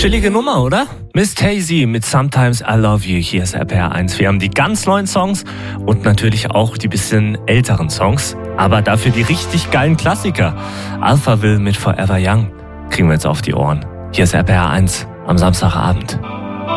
Chillige Nummer, oder? Miss Tazy mit Sometimes I Love You. Hier ist RPR 1. Wir haben die ganz neuen Songs und natürlich auch die bisschen älteren Songs. Aber dafür die richtig geilen Klassiker. Alphaville mit Forever Young kriegen wir jetzt auf die Ohren. Hier ist RPR 1 am Samstagabend.